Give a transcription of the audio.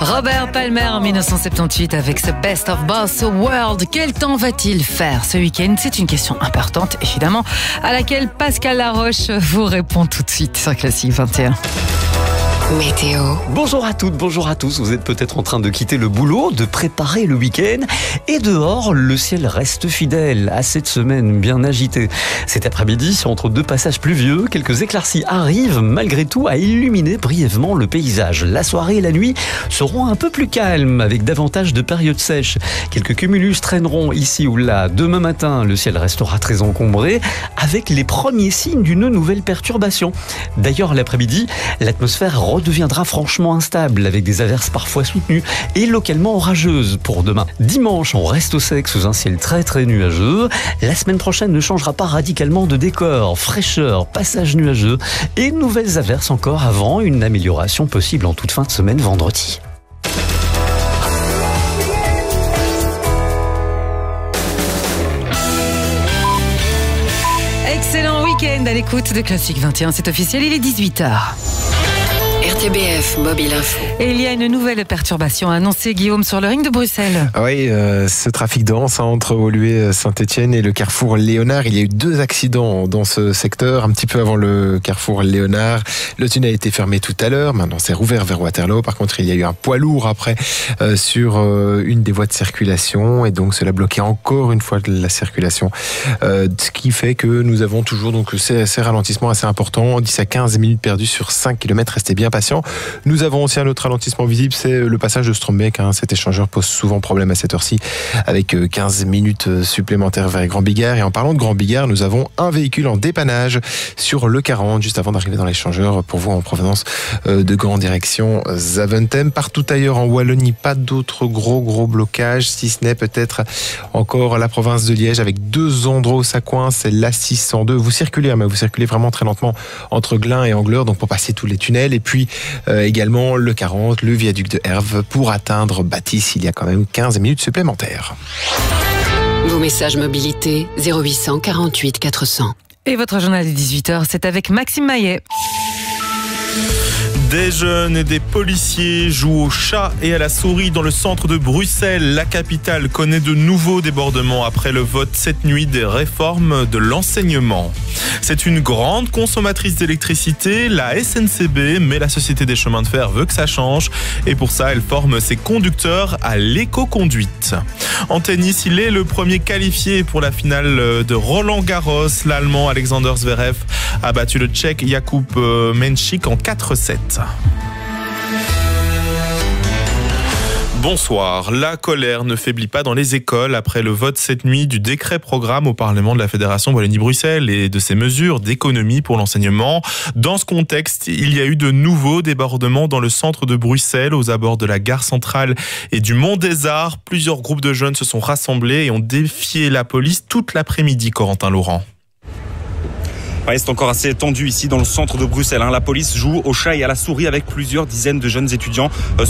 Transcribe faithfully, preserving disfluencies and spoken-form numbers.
Robert Palmer en dix-neuf cent soixante-dix-huit avec ce Best of Both World. Quel temps va-t-il faire ce week-end? C'est une question importante, évidemment, à laquelle Pascal Laroche vous répond tout de suite sur Classique vingt et un. Météo. Bonjour à toutes, bonjour à tous. Vous êtes peut-être en train de quitter le boulot, de préparer le week-end. Et dehors, le ciel reste fidèle à cette semaine bien agitée. Cet après-midi, entre deux passages pluvieux, quelques éclaircies arrivent malgré tout à illuminer brièvement le paysage. La soirée et la nuit seront un peu plus calmes avec davantage de périodes sèches. Quelques cumulus traîneront ici ou là. Demain matin, le ciel restera très encombré avec les premiers signes d'une nouvelle perturbation. D'ailleurs, l'après-midi, l'atmosphère redeviendra franchement instable avec des averses parfois soutenues et localement orageuses pour demain. Dimanche, on reste au sec sous un ciel très très nuageux. La semaine prochaine ne changera pas radicalement de décor. Fraîcheur, passage nuageux et nouvelles averses encore avant une amélioration possible en toute fin de semaine vendredi. Excellent week-end à l'écoute de Classique vingt et un. C'est officiel, il est dix-huit heures. R T B F Mobile Info. Et il y a une nouvelle perturbation annoncée, Guillaume, sur le ring de Bruxelles. Oui, euh, ce trafic dense hein, entre Woluwe, Saint-Etienne et le carrefour Léonard. Il y a eu deux accidents dans ce secteur, un petit peu avant le carrefour Léonard. Le tunnel a été fermé tout à l'heure, maintenant c'est rouvert vers Waterloo. Par contre, il y a eu un poids lourd après euh, sur euh, une des voies de circulation et donc cela bloquait encore une fois la circulation. Euh, ce qui fait que nous avons toujours donc ces, ces ralentissements assez importants, dix à quinze minutes perdues sur cinq kilomètres. Restez bien patient. Nous avons aussi un autre ralentissement visible, c'est le passage de Strombeek. Hein. Cet échangeur pose souvent problème à cette heure-ci, avec quinze minutes supplémentaires vers Grand Bigard. Et en parlant de Grand Bigard, nous avons un véhicule en dépannage sur le quarante, juste avant d'arriver dans l'échangeur, pour vous en provenance de Gand direction Zaventem. Partout ailleurs en Wallonie, pas d'autres gros gros blocages, si ce n'est peut-être encore la province de Liège, avec deux endroits où ça coince, c'est l'A six cent deux. Vous circulez, mais vous circulez vraiment très lentement entre Glun et Angleur, donc pour passer tous les tunnels. Et puis Euh, également le quarante, le viaduc de Herve pour atteindre Bâtisse. Il y a quand même quinze minutes supplémentaires. Vos messages mobilité zéro huit cent quarante-huit quatre cents. Et votre journal de dix-huit heures, c'est avec Maxime Maillet. Des jeunes et des policiers jouent au chat et à la souris dans le centre de Bruxelles. La capitale connaît de nouveaux débordements après le vote cette nuit des réformes de l'enseignement. C'est une grande consommatrice d'électricité, la S N C B, mais la Société des chemins de fer veut que ça change. Et pour ça, elle forme ses conducteurs à l'éco-conduite. En tennis, il est le premier qualifié pour la finale de Roland Garros. L'Allemand Alexander Zverev a battu le Tchèque Jakub Menchik en quatre sept. Bonsoir. La colère ne faiblit pas dans les écoles après le vote cette nuit du décret programme au Parlement de la Fédération Wallonie-Bruxelles et de ses mesures d'économie pour l'enseignement. Dans ce contexte, il y a eu de nouveaux débordements dans le centre de Bruxelles, aux abords de la gare centrale et du Mont des Arts. Plusieurs groupes de jeunes se sont rassemblés et ont défié la police toute l'après-midi, Corentin Laurent. Ouais, c'est encore assez tendu ici dans le centre de Bruxelles. Hein. La police joue au chat et à la souris avec plusieurs dizaines de jeunes étudiants.